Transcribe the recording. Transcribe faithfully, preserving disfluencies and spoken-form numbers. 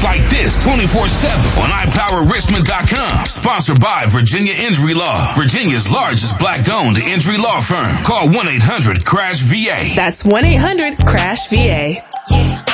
just like this twenty-four seven on i power richmond dot com. Sponsored by Virginia Injury Law, Virginia's largest black-owned injury law firm. Call one eight hundred crash V A. That's one eight hundred crash V A. Yeah.